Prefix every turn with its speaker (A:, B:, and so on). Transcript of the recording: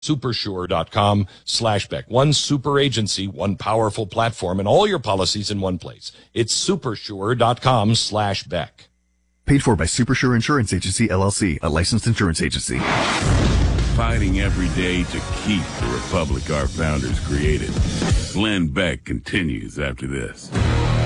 A: Supersure.com/Beck. One super agency, one powerful platform, and all your policies in one place. It's Supersure.com/Beck.
B: Paid for by Supersure Insurance Agency, LLC, a licensed insurance agency.
C: Fighting every day to keep the republic our founders created. Glenn Beck continues after this.